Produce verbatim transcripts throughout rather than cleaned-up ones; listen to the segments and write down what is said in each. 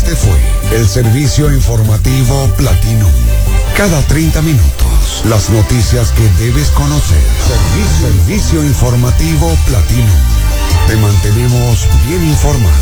te fue? El servicio informativo Platinum. Cada treinta minutos, las noticias que debes conocer. Servicio, servicio informativo Platinum. Te mantenemos bien informado.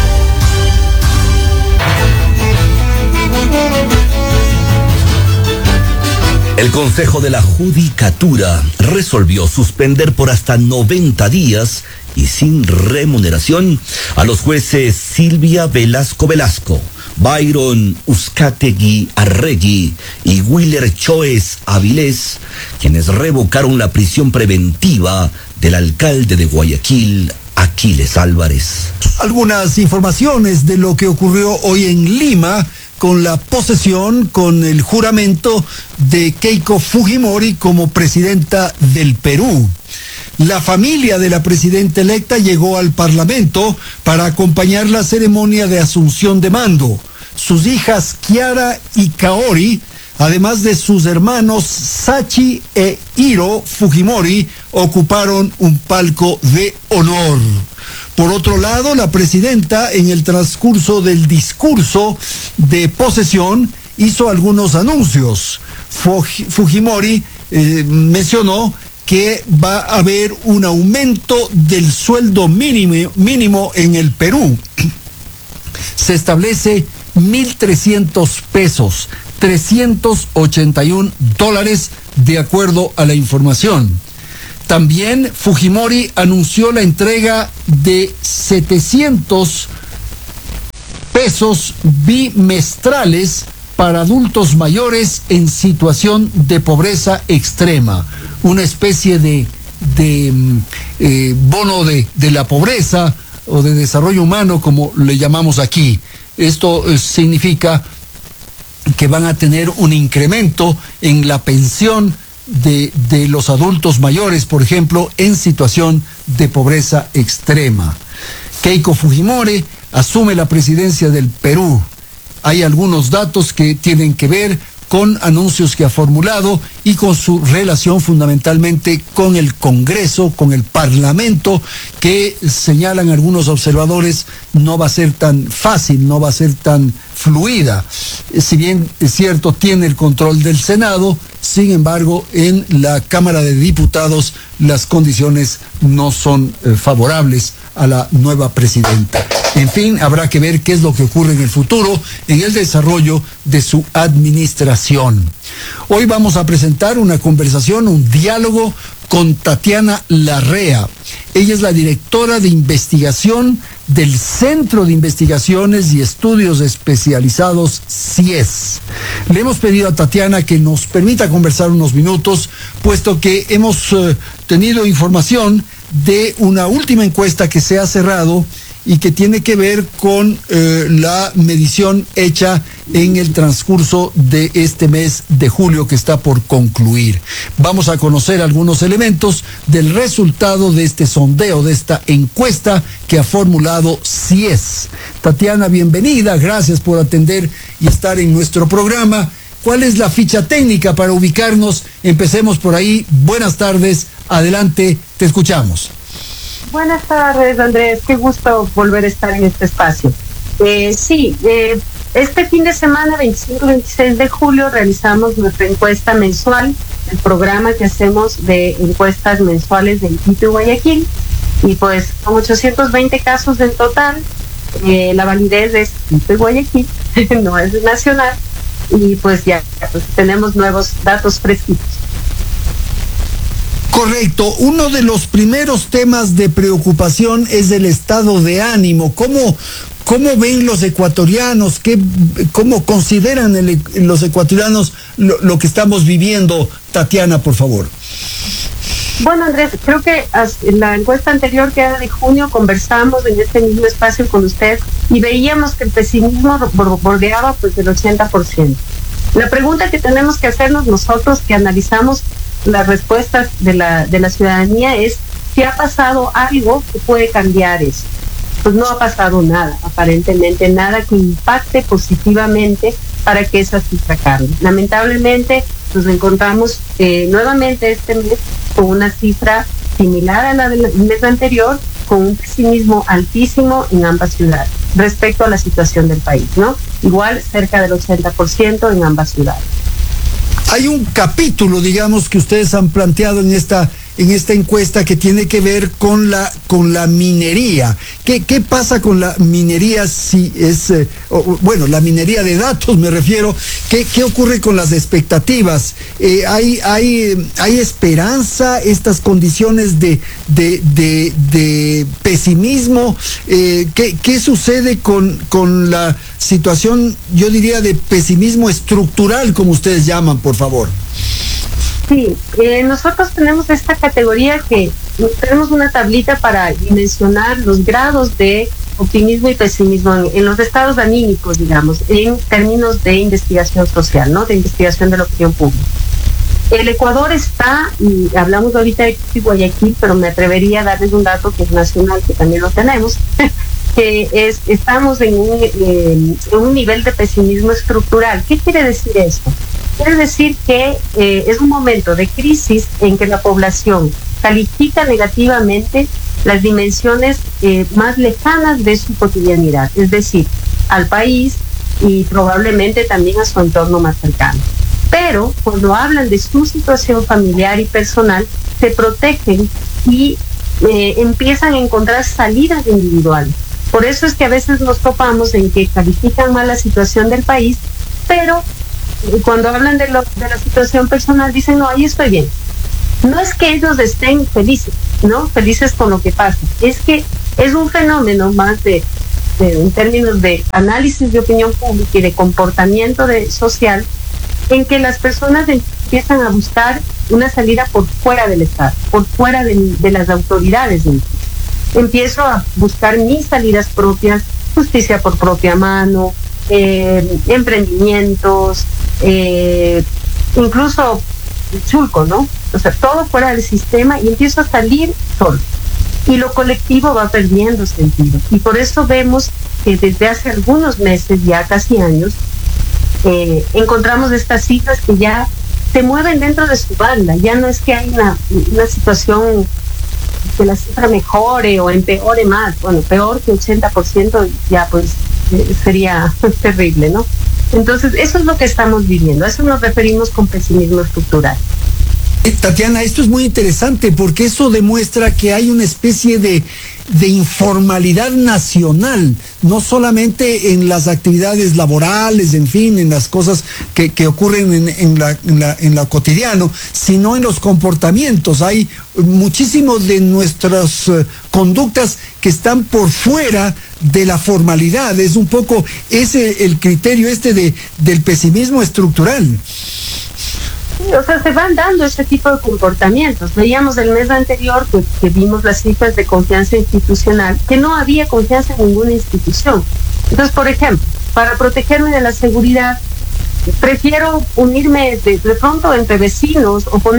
El Consejo de la Judicatura resolvió suspender por hasta noventa días y sin remuneración a los jueces Silvia Velasco Velasco, Byron Uzcategui Arregui y Willer Choes Avilés, quienes revocaron la prisión preventiva del alcalde de Guayaquil, Aquiles Álvarez. Algunas informaciones de lo que ocurrió hoy en Lima con la posesión, con el juramento de Keiko Fujimori como presidenta del Perú. La familia de la presidenta electa llegó al Parlamento para acompañar la ceremonia de asunción de mando. Sus hijas Kiara y Kaori, además de sus hermanos Sachi e Hiro Fujimori, ocuparon un palco de honor. Por otro lado, la presidenta, en el transcurso del discurso de posesión, hizo algunos anuncios. Fujimori eh, mencionó que va a haber un aumento del sueldo mínimo, mínimo en el Perú. Se establece mil trescientos pesos, trescientos ochenta y un dólares, de acuerdo a la información. También Fujimori anunció la entrega de setecientos pesos bimestrales para adultos mayores en situación de pobreza extrema, una especie de, de eh, bono de, de la pobreza o de desarrollo humano, como le llamamos aquí. Esto eh, significa que van a tener un incremento en la pensión De, de los adultos mayores, por ejemplo, en situación de pobreza extrema. Keiko Fujimori asume la presidencia del Perú. Hay algunos datos que tienen que ver con anuncios que ha formulado y con su relación fundamentalmente con el Congreso, con el Parlamento, que señalan algunos observadores no va a ser tan fácil, no va a ser tan fluida. Si bien es cierto, tiene el control del Senado, sin embargo, en la Cámara de Diputados las condiciones no son eh, favorables a la nueva presidenta. En fin, habrá que ver qué es lo que ocurre en el futuro en el desarrollo de su administración. Hoy vamos a presentar una conversación, un diálogo con Tatiana Larrea. Ella es la directora de investigación del Centro de Investigaciones y Estudios Especializados C I E S. Le hemos pedido a Tatiana que nos permita conversar unos minutos, puesto que hemos eh, tenido información de una última encuesta que se ha cerrado y que tiene que ver con eh, la medición hecha en el transcurso de este mes de julio que está por concluir. Vamos a conocer algunos elementos del resultado de este sondeo, de esta encuesta que ha formulado C I E S. Tatiana, bienvenida, gracias por atender y estar en nuestro programa. ¿Cuál es la ficha técnica para ubicarnos? Empecemos por ahí. Buenas tardes, adelante, te escuchamos. Buenas tardes, Andrés. Qué gusto volver a estar en este espacio. Eh, sí, eh, este fin de semana, veinticinco y veintiséis de julio, realizamos nuestra encuesta mensual, el programa que hacemos de encuestas mensuales del Quito y Guayaquil. Y pues con ochocientos veinte casos en total, eh, la validez es Quito y Guayaquil, no es nacional. Y pues ya pues, tenemos nuevos datos fresquitos. Correcto. Uno de los primeros temas de preocupación es el estado de ánimo. ¿Cómo, cómo ven los ecuatorianos? ¿Qué, ¿Cómo consideran el, los ecuatorianos lo, lo que estamos viviendo? Tatiana, por favor. Bueno, Andrés, creo que en la encuesta anterior, que era de junio, conversamos en este mismo espacio con usted y veíamos que el pesimismo bordeaba pues del ochenta por ciento. La pregunta que tenemos que hacernos nosotros, que analizamos las respuestas de la de la ciudadanía, es si ha pasado algo que puede cambiar eso. Pues no ha pasado nada, aparentemente nada que impacte positivamente para que esa cifra cambie. Lamentablemente nos encontramos eh, nuevamente este mes con una cifra similar a la del mes anterior, con un pesimismo altísimo en ambas ciudades respecto a la situación del país, ¿no? Igual cerca del ochenta por ciento en ambas ciudades. Hay un capítulo, digamos, que ustedes han planteado en esta en esta encuesta que tiene que ver con la con la minería. ¿Qué, qué pasa con la minería si es, eh, o, bueno, la minería de datos me refiero? ¿Qué, qué ocurre con las expectativas? Eh, ¿hay, hay, ¿Hay esperanza? ¿Estas condiciones de, de, de, de pesimismo? Eh, ¿qué, ¿Qué sucede con, con la situación, yo diría, de pesimismo estructural, como ustedes llaman, por favor? Sí, eh, nosotros tenemos esta categoría que tenemos una tablita para dimensionar los grados de optimismo y pesimismo en, en los estados anímicos, digamos, en términos de investigación social, ¿no? De investigación de la opinión pública. El Ecuador está, y hablamos ahorita de Guayaquil, pero me atrevería a darles un dato que es nacional, que también lo tenemos, que es, estamos en un, eh, en un nivel de pesimismo estructural. ¿Qué quiere decir esto? Quiere decir que eh, es un momento de crisis en que la población califica negativamente las dimensiones eh, más lejanas de su cotidianidad, es decir, al país y probablemente también a su entorno más cercano. Pero cuando hablan de su situación familiar y personal, se protegen y eh, empiezan a encontrar salidas individuales. Por eso es que a veces nos topamos en que califican mal la situación del país, pero cuando hablan de, lo, de la situación personal dicen, no, ahí estoy bien. No es que ellos estén felices, ¿no? Felices con lo que pasa. Es que es un fenómeno más de, de en términos de análisis de opinión pública y de comportamiento de, social, en que las personas empiezan a buscar una salida por fuera del Estado, por fuera de, de las autoridades. Empiezo a buscar mis salidas propias, justicia por propia mano, eh, emprendimientos, eh, incluso chulco, ¿no? O sea, todo fuera del sistema y empiezo a salir solo. Y lo colectivo va perdiendo sentido. Y por eso vemos que desde hace algunos meses, ya casi años, eh, encontramos estas cifras que ya se mueven dentro de su banda. Ya no es que hay una, una situación que la cifra mejore o empeore más. Bueno, peor que ochenta por ciento ya pues eh, sería terrible, ¿no? Entonces, eso es lo que estamos viviendo. A eso nos referimos con pesimismo estructural. Tatiana, esto es muy interesante porque eso demuestra que hay una especie de, de informalidad nacional, no solamente en las actividades laborales, en fin, en las cosas que, que ocurren en, en, la, en, la, en lo cotidiano, sino en los comportamientos. Hay muchísimas de nuestras uh, conductas que están por fuera de la formalidad. Es un poco ese el criterio este de, del pesimismo estructural. O sea, se van dando ese tipo de comportamientos. Veíamos el mes anterior que, que vimos las cifras de confianza institucional, que no había confianza en ninguna institución. Entonces, por ejemplo, para protegerme de la seguridad, prefiero unirme de, de pronto entre vecinos o poner